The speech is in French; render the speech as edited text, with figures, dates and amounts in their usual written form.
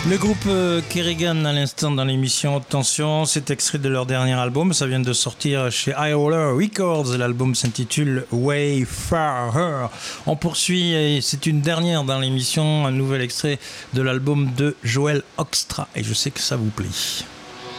Le groupe Kerrigan à l'instant dans l'émission Attention, c'est extrait de leur dernier album, ça vient de sortir chez High-Roller Records, l'album s'intitule Wayfarer. On poursuit et c'est une dernière dans l'émission, un nouvel extrait de l'album de Joel Hoekstra et je sais que ça vous plaît.